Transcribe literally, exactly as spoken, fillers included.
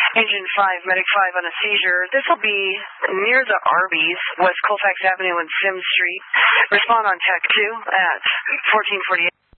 Engine five, Medic five on a seizure. This will be near the Arby's, West Colfax Avenue and Sims Street. Respond on Tech two at fourteen forty-eight.